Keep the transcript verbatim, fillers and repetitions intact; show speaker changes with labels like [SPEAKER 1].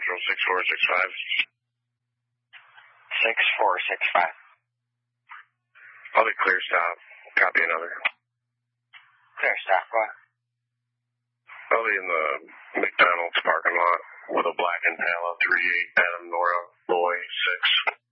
[SPEAKER 1] Central six four six five.
[SPEAKER 2] six four six five.
[SPEAKER 1] I'll be clear stop. Copy another.
[SPEAKER 2] Clear stop, go ahead.
[SPEAKER 1] I'll be in the McDonald's parking lot with a black Impala three eight Adam Nora Boy six.